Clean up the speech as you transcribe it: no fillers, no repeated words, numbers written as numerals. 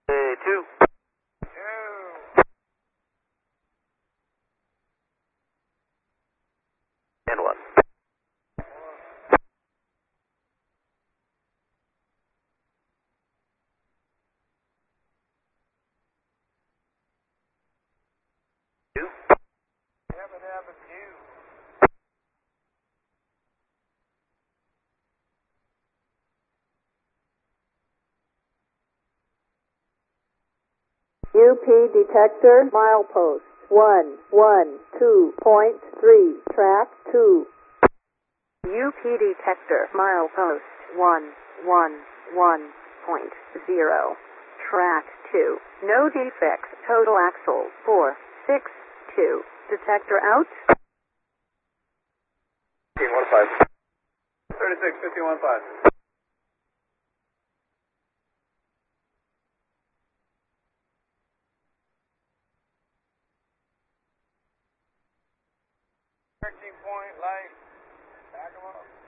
Two. And one. Two. UP detector milepost 112.3 track 2. UP detector milepost 111.0 track 2. No defects. Total axle 462. Detector out. 1515. 36, 1515. Point light. Back 'em up.